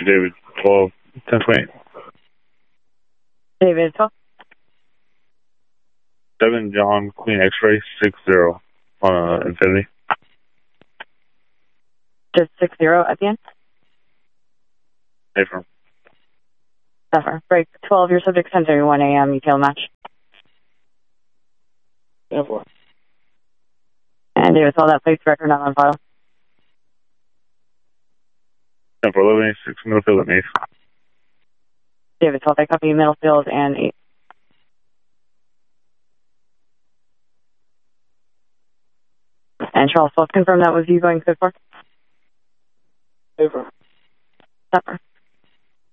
David, 12, 1028. David, 12. 7 John Queen X-ray 60 on Infinity. Just 60 at the end? Affirm. Zephyr. Break 12, your subject 10:31 a.m. ETL match. Zephyr. And David, saw that plate's record not on file. 1186, middle field at 8. David, saw that copy, middle field and 8. And Charles, confirm that was you going good for? Zephyr. Zephyr.